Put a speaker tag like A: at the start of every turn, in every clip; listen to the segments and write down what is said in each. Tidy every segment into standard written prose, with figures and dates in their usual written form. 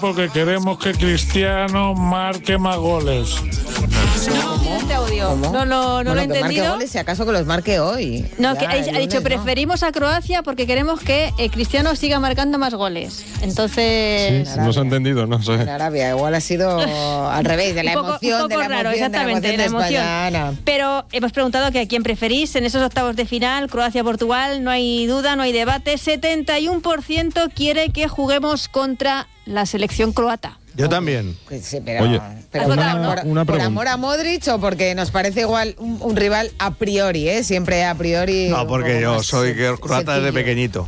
A: porque queremos que Cristiano marque más goles.
B: ¿Cómo?
C: No lo he entendido.
B: Marque goles, si acaso que los marque hoy.
C: No,
B: Ya,
C: que ha dicho,
B: lunes,
C: preferimos a Croacia porque queremos que Cristiano siga marcando más goles. Entonces...
D: Sí, no se ha entendido, no sé.
B: En Arabia, igual ha sido al revés, de la emoción,
C: un poco raro, exactamente,
B: de la emoción de España.
C: Pero hemos preguntado que a quién preferís en esos octavos de final, Croacia-Portugal, no hay duda, no hay debate. 71% quiere que juguemos contra la selección croata.
D: Yo también.
B: Sí, pero,
D: Oye,
B: pero
D: una
B: por
D: pregunta.
B: amor a Modric o porque nos parece igual un rival a priori, ¿eh? Siempre a priori.
E: No, porque yo soy croata desde pequeñito.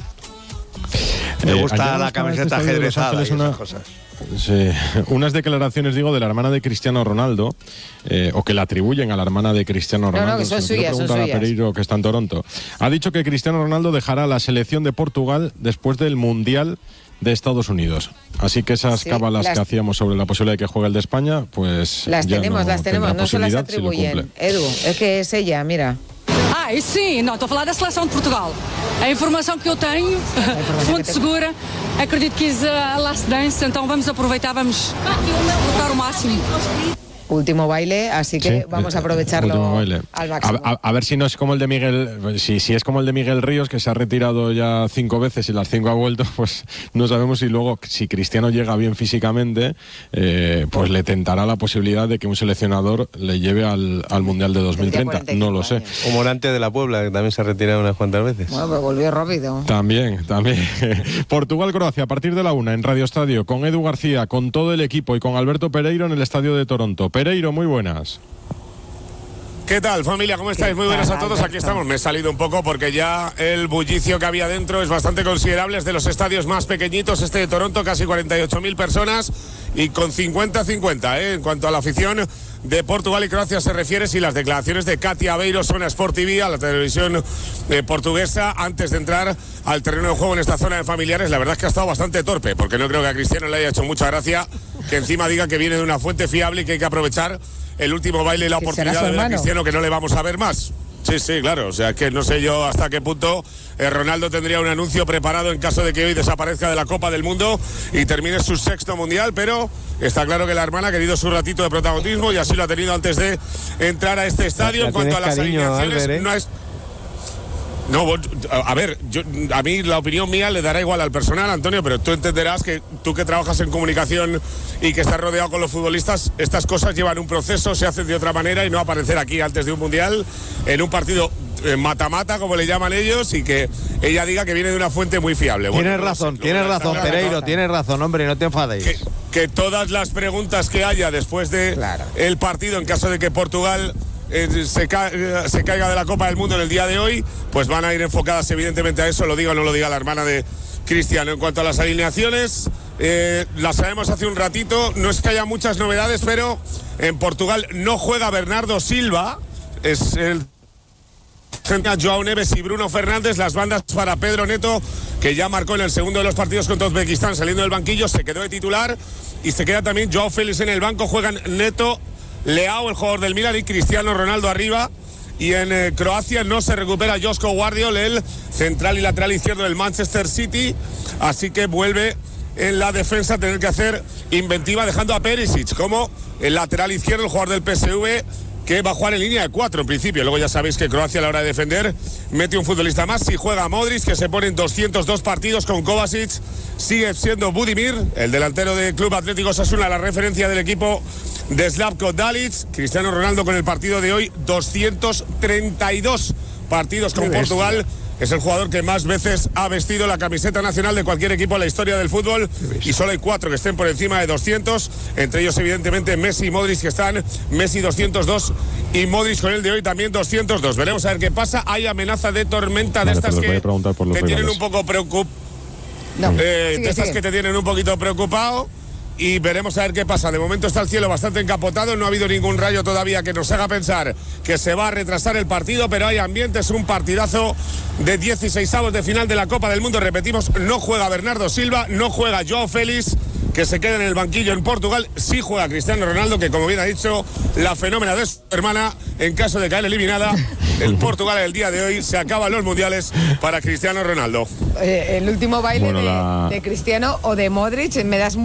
E: Me gusta la camiseta ajedrezada y esas cosas.
D: Sí, unas declaraciones, digo, de la hermana de Cristiano Ronaldo, o que le atribuyen a la hermana de Cristiano Ronaldo.
B: No, que son
D: Se lo quiero
B: suyas,
D: preguntar a Pereiro, que está en Toronto. Ha dicho que Cristiano Ronaldo dejará la selección de Portugal después del Mundial de Estados Unidos. Así que esas cábalas que hacíamos sobre la posibilidad de que juegue el de España, pues
B: las
D: ya
B: tenemos, no se las
D: posibilidad si lo
B: atribuyen.
D: cumple.
B: Edu, es que es ella, mira.
F: Isso sim, não, estou a falar da seleção de Portugal. A informação que eu tenho, fonte segura, acredito que é a last dance, então vamos aproveitar, vamos lutar o máximo.
B: Último baile, así que
D: Sí,
B: vamos a aprovecharlo
D: último baile.
B: al máximo.
D: A ver si no es como el de Miguel, si es como el de Miguel Ríos, que se ha retirado ya 5 veces y las 5 ha vuelto, pues no sabemos si luego, si Cristiano llega bien físicamente, pues le tentará la posibilidad de que un seleccionador le lleve al Mundial de 2030. No lo sé.
E: O Morante de la Puebla, que también se ha retirado unas cuantas veces.
B: Bueno, pues volvió rápido.
D: También. Portugal-Croacia a partir de la 1 en Radio Estadio, con Edu García, con todo el equipo y con Alberto Pereiro en el Estadio de Toronto. Pereiro, muy buenas.
G: ¿Qué tal, familia? ¿Cómo estáis? Muy buenas a todos. Aquí estamos. Me he salido un poco porque ya el bullicio que había dentro es bastante considerable. Es de los estadios más pequeñitos, este de Toronto, casi 48.000 personas y con 50-50, en cuanto a la afición de Portugal y Croacia se refiere. Si las declaraciones de Katia Beiro son a Sport TV, a la televisión portuguesa, antes de entrar al terreno de juego en esta zona de familiares, la verdad es que ha estado bastante torpe, porque no creo que a Cristiano le haya hecho mucha gracia que encima diga que viene de una fuente fiable y que hay que aprovechar el último baile y la oportunidad de ver a Cristiano, que no le vamos a ver más. Sí, claro, o sea, que no sé yo hasta qué punto Ronaldo tendría un anuncio preparado en caso de que hoy desaparezca de la Copa del Mundo y termine su 6º Mundial, pero está claro que la hermana ha querido su ratito de protagonismo y así lo ha tenido antes de entrar a este estadio. En cuanto a las alineaciones,
E: Albert,
G: no es... No, a ver, a mí la opinión mía le dará igual al personal, Antonio, pero tú entenderás que tú que trabajas en comunicación y que estás rodeado con los futbolistas, estas cosas llevan un proceso, se hacen de otra manera y no aparecer aquí antes de un mundial en un partido mata-mata, como le llaman ellos, y que ella diga que viene de una fuente muy fiable.
E: Tienes razón, Pereiro, tienes razón, hombre, no te enfadéis.
G: Que todas las preguntas que haya después de el partido, en caso de que Portugal se caiga de la Copa del Mundo en el día de hoy, pues van a ir enfocadas evidentemente a eso, lo diga o no lo diga la hermana de Cristiano. En cuanto a las alineaciones, las sabemos hace un ratito, no es que haya muchas novedades, pero en Portugal no juega Bernardo Silva, es el Joao Neves y Bruno Fernández, las bandas para Pedro Neto, que ya marcó en el segundo de los partidos contra Uzbekistán saliendo del banquillo, se quedó de titular, y se queda también Joao Félix en el banco. Juegan Neto, Leao, el jugador del Milan, y Cristiano Ronaldo arriba. Y en Croacia no se recupera Josko Guardiol, el central y lateral izquierdo del Manchester City, así que vuelve en la defensa a tener que hacer inventiva, dejando a Perisic como el lateral izquierdo, el jugador del PSV, que va a jugar en línea de 4 en principio. Luego ya sabéis que Croacia a la hora de defender mete un futbolista más. Si juega Modric, que se pone en 202 partidos con Kovacic, sigue siendo Budimir, el delantero del Club Atlético Osasuna, la referencia del equipo de Slavko Dalic. Cristiano Ronaldo con el partido de hoy, 232 partidos con Portugal. Es el jugador que más veces ha vestido la camiseta nacional de cualquier equipo en la historia del fútbol, y solo hay 4 que estén por encima de 200, entre ellos evidentemente Messi y Modric, que están Messi 202 y Modric con el de hoy también 202. Veremos a ver qué pasa. Hay amenaza de tormenta de estas que te tienen un poco preocupado. Que te tienen un poquito preocupado. Y veremos a ver qué pasa. De momento está el cielo bastante encapotado, no ha habido ningún rayo todavía que nos haga pensar que se va a retrasar el partido, pero hay ambiente, es un partidazo de 16avos de final de la Copa del Mundo. Repetimos, no juega Bernardo Silva, no juega Joao Félix, que se queda en el banquillo en Portugal. Sí juega Cristiano Ronaldo, que como bien ha dicho la fenómena de su hermana, en caso de caer eliminada, el Portugal el día de hoy se acaban los mundiales para Cristiano Ronaldo.
B: El último baile de Cristiano o de Modric, me das